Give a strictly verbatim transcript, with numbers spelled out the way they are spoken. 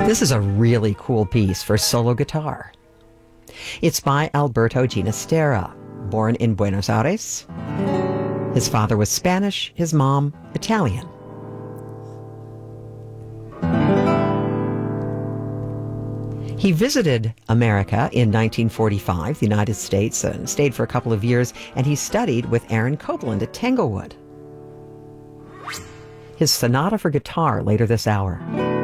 This is a really cool piece for solo guitar. It's by Alberto Ginastera, born in Buenos Aires. His father was Spanish, his mom Italian. He visited America in nineteen forty-five, the United States, and stayed for a couple of years, and he studied with Aaron Copland at Tanglewood. His sonata for guitar later this hour.